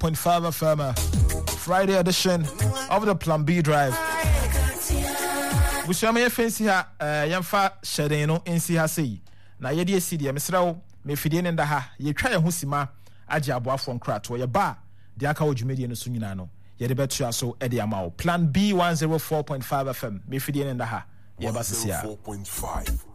FM, Friday edition of the Plan B Drive. We shall me fancy her, Yamfa Shadeno, and see her say. Na yedi CD, Mr. Me Fidian and Daha, ye try a husima, Ajabwa from Krat, or your bar, the Akao Jumedia and Sunino. Yet better so Eddie Amao. Plan B 104.5 FM, me Fidian and Daha, Yabasia 4.5.